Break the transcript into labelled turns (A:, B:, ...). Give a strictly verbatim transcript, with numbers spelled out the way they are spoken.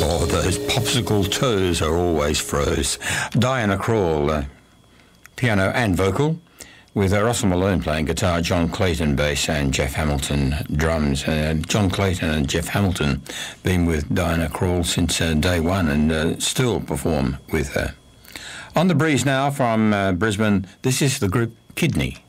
A: Oh, those popsicle toes are always froze. Diana Krall, uh, piano and vocal, with uh, Russell Malone playing guitar, John Clayton bass, and Jeff Hamilton drums. Uh, John Clayton and Jeff Hamilton been with Diana Krall since uh, day one and uh, still perform with her. On the breeze now from uh, Brisbane, this is the group Kidney.